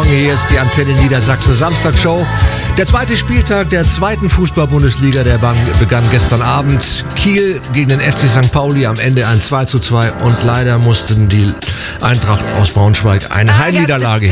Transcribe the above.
Lange. Hier ist die Antenne Niedersachsen Samstagshow. Der zweite Spieltag der zweiten Fußball-Bundesliga, der begann gestern Abend. Kiel gegen den FC St. Pauli, am Ende ein 2:2 und leider mussten die Eintracht aus Braunschweig eine Heimniederlage